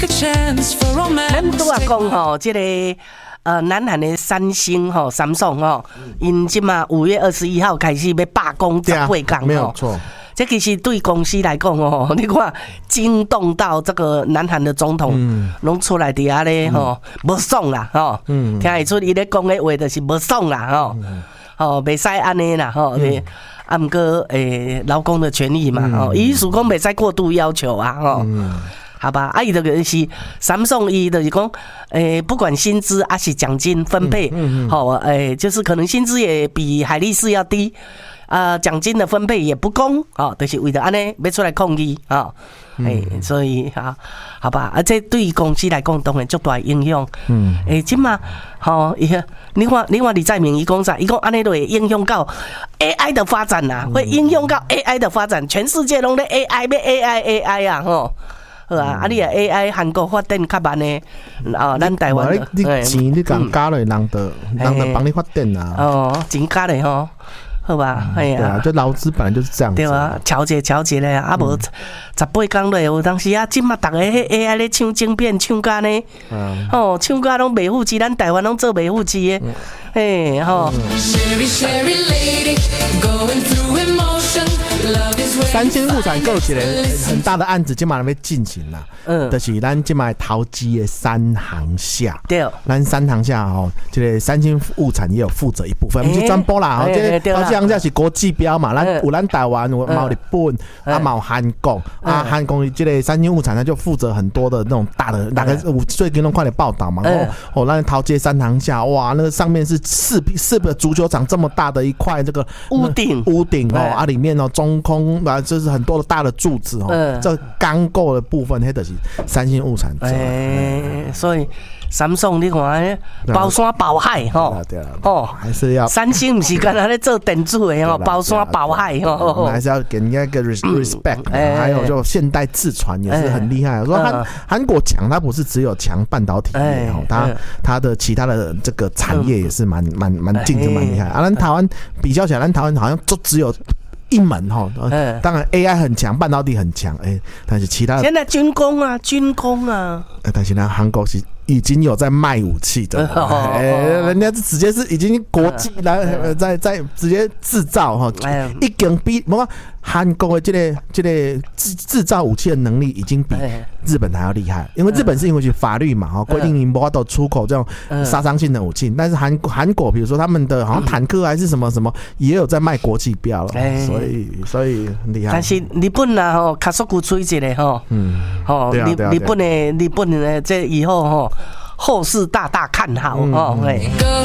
咱拄啊讲吼，这个南韩的三星吼，Samsung吼，因即嘛5月21号开始要罢工18天， 没有错。 这其实对公司来讲哦，你看惊动到这个南韩的总统，拢出来伫遐咧吼，无爽啦吼，听得出伊咧讲的话就是无爽啦吼，吼袂使安尼啦吼，啊毋过劳工的权益嘛吼，意思讲袂使过度要求啊吼。好吧，伊这个是Samsung，伊就是讲，不管薪资还是奖金分配，就是可能薪资也比海力士要低，奖金的分配也不公，就是为了安尼要出来抗议啊，所以好吧，这对于公司来讲当然足大影响，即嘛，你看李在明伊讲啥？伊讲安尼就会影响到 AI 的发展啦，会影响到 AI 的发展，全世界拢咧 AI， 要 AI 啊，吼。好啊，你啊 AI 韩国发展较慢呢，咱台湾你钱你讲加落，人就帮你发展啊。 钱加咧吼，好吧， 对啊，就劳资本来就是这样子。 对啊，调节咧，无18天咧，有当时啊，即马逐个迄 AI 咧抢晶片，抢甲呢，抢甲拢袂富济，咱台湾拢做袂富济诶，吼。 三星物产购起来很大的案子，今嘛要进行啦。就是咱今嘛桃机的3航下，对，咱3航下这个三星物产也有负责一部分，我们去转播啦。这个桃机航下是国际标嘛，咱台湾有日本，有韩国韩国这个三星物产，它就负责很多的那种大的，大概最近都快点报道嘛。咱桃机3航下，哇，那个上面是四个足球场这么大的一块这个屋顶里面中空就是很多的大的柱子这钢构的部分，那就是三星物产。 所以Samsung你看包山包海还是要三星不是干那咧做电子的包山包海还是要给人家一个 respect。还有就现代自传也是很厉害。说韩国强，它不是只有强半导体业它的其他的这个产业也是蛮竞争蛮厉害。咱台湾比较起来，咱台湾好像就只有一门当然 AI 很强，半导体很强，但是其他现在军工啊， 但是呢，韩国是已经有在卖武器的，人家直接是已经国际来在直接制造已经比韩国的这个制造武器的能力已经比日本还要厉害，因为日本是因为法律嘛规定你不能出口这种杀伤性的武器，但是韩国比如说他们的好像坦克还是什么也有在卖国际标了，所以很厉害。但是日本啊卡索古吹一个日本的这以后后市大看好